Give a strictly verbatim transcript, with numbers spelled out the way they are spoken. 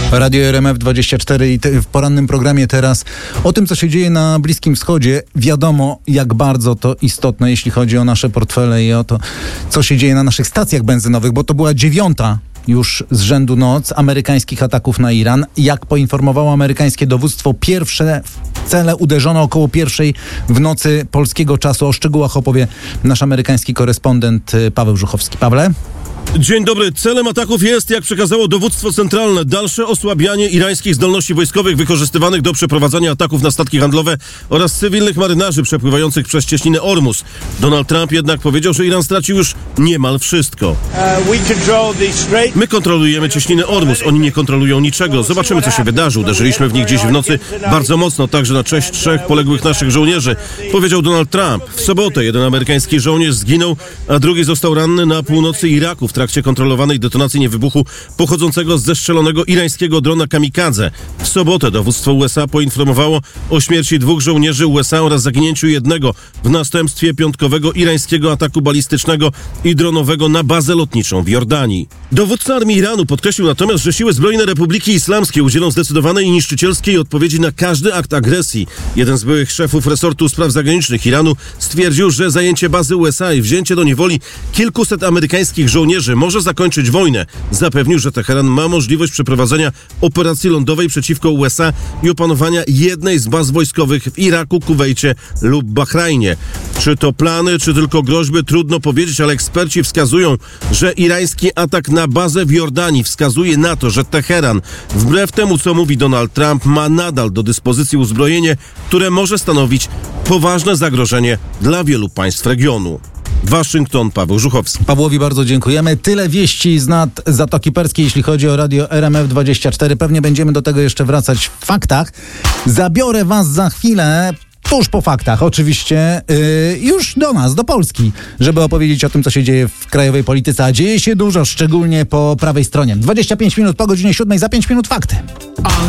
Radio R M F dwadzieścia cztery i te, w porannym programie teraz o tym, co się dzieje na Bliskim Wschodzie. Wiadomo, jak bardzo to istotne, jeśli chodzi o nasze portfele i o to, co się dzieje na naszych stacjach benzynowych, bo to była dziewiąta już z rzędu noc amerykańskich ataków na Iran. Jak poinformowało amerykańskie dowództwo, pierwsze cele uderzono około pierwszej w nocy polskiego czasu. O szczegółach opowie nasz amerykański korespondent Paweł Żuchowski. Pawle? Dzień dobry. Celem ataków jest, jak przekazało dowództwo centralne, dalsze osłabianie irańskich zdolności wojskowych wykorzystywanych do przeprowadzania ataków na statki handlowe oraz cywilnych marynarzy przepływających przez cieśninę Ormus. Donald Trump jednak powiedział, że Iran stracił już niemal wszystko. My kontrolujemy cieśninę Ormus, oni nie kontrolują niczego. Zobaczymy, co się wydarzy. Uderzyliśmy w nich dziś w nocy bardzo mocno, także na cześć trzech poległych naszych żołnierzy, powiedział Donald Trump. W sobotę jeden amerykański żołnierz zginął, a drugi został ranny na północy Iraku w trakcie kontrolowanej detonacji niewybuchu pochodzącego z zestrzelonego irańskiego drona kamikadze. W sobotę dowództwo U S A poinformowało o śmierci dwóch żołnierzy U S A oraz zaginięciu jednego w następstwie piątkowego irańskiego ataku balistycznego i dronowego na bazę lotniczą w Jordanii. Dowódca armii Iranu podkreślił natomiast, że siły zbrojne Republiki Islamskiej udzielą zdecydowanej i niszczycielskiej odpowiedzi na każdy akt agresji. Jeden z byłych szefów resortu spraw zagranicznych Iranu stwierdził, że zajęcie bazy U S A i wzięcie do niewoli kilkuset amerykańskich żołnierzy może zakończyć wojnę. Zapewnił, że Teheran ma możliwość przeprowadzenia operacji lądowej przeciwko U S A i opanowania jednej z baz wojskowych w Iraku, Kuwejcie lub Bahrajnie. Czy to plany, czy tylko groźby, trudno powiedzieć, ale eksperci wskazują, że irański atak na bazę w Jordanii wskazuje na to, że Teheran, wbrew temu, co mówi Donald Trump, ma nadal do dyspozycji uzbrojenie, które może stanowić poważne zagrożenie dla wielu państw regionu. Waszyngton, Paweł Żuchowski. Pawłowi bardzo dziękujemy. Tyle wieści z nad Zatoki Perskiej, jeśli chodzi o radio R M F dwadzieścia cztery. Pewnie będziemy do tego jeszcze wracać w faktach. Zabiorę was za chwilę, tuż po faktach oczywiście, yy, już do nas, do Polski, żeby opowiedzieć o tym, co się dzieje w krajowej polityce. A dzieje się dużo, szczególnie po prawej stronie. dwadzieścia pięć minut po godzinie siódmej, za pięć minut fakty.